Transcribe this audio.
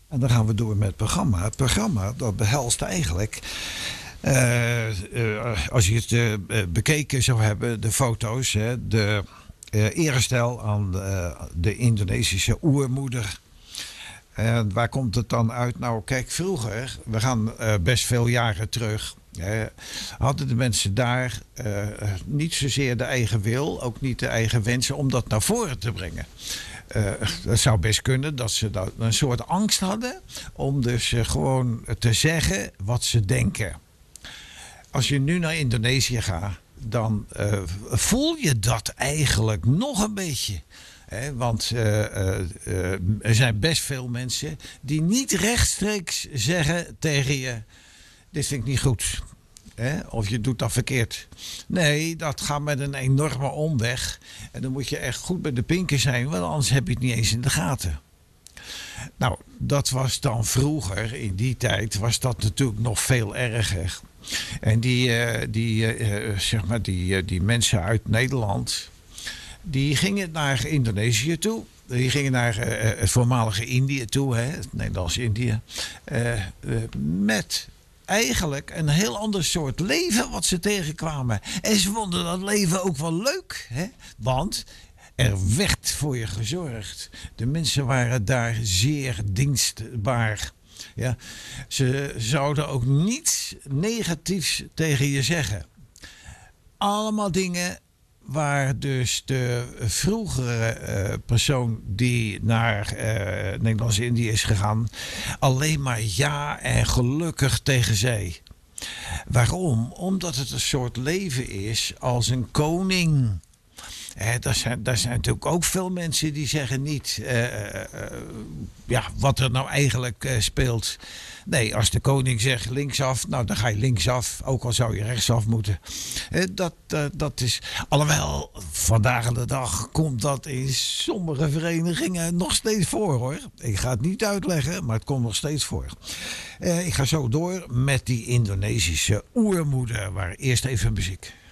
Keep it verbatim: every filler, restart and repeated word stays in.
En dan gaan we door met het programma. Het programma dat behelst eigenlijk, uh, uh, als je het uh, bekeken zou hebben, de foto's, hè, de uh, erestel aan de, de Indonesische oermoeder. En waar komt het dan uit? Nou, kijk, vroeger, we gaan uh, best veel jaren terug. Uh, hadden de mensen daar uh, niet zozeer de eigen wil, ook niet de eigen wensen om dat naar voren te brengen. Uh, dat zou best kunnen dat ze dat een soort angst hadden om dus uh, gewoon te zeggen wat ze denken. Als je nu naar Indonesië gaat, dan uh, voel je dat eigenlijk nog een beetje. He, want uh, uh, uh, er zijn best veel mensen die niet rechtstreeks zeggen tegen je: dit vind ik niet goed. He, of je doet dat verkeerd. Nee, dat gaat met een enorme omweg. En dan moet je echt goed bij de pinken zijn, want anders heb je het niet eens in de gaten. Nou, dat was dan vroeger, in die tijd, was dat natuurlijk nog veel erger. En die, uh, die, uh, zeg maar die, uh, die mensen uit Nederland, die gingen naar Indonesië toe. Die gingen naar uh, het voormalige Indië toe, hè, het Nederlands-Indië. Uh, uh, met eigenlijk een heel ander soort leven wat ze tegenkwamen. En ze vonden dat leven ook wel leuk. Hè? Want er werd voor je gezorgd. De mensen waren daar zeer dienstbaar. Ja? Ze zouden ook niets negatiefs tegen je zeggen. Allemaal dingen waar dus de vroegere uh, persoon die naar uh, Nederlands-Indië is gegaan alleen maar ja en gelukkig tegen zei. Waarom? Omdat het een soort leven is als een koning. He, daar, zijn, daar zijn natuurlijk ook veel mensen die zeggen niet uh, uh, ja, wat er nou eigenlijk uh, speelt. Nee, als de koning zegt linksaf, nou dan ga je linksaf, ook al zou je rechtsaf moeten. Uh, dat, uh, dat is, alhoewel, vandaag de dag komt dat in sommige verenigingen nog steeds voor, hoor. Ik ga het niet uitleggen, maar het komt nog steeds voor. Uh, ik ga zo door met die Indonesische oermoeder, waar eerst even muziek.